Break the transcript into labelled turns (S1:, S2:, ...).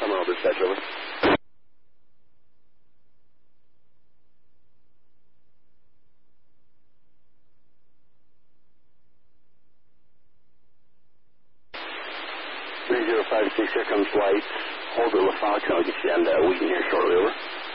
S1: Terminal dispatch, over. Here comes lights. Hold the LaFox, and I'll get you down to Wheaton here shortly, over.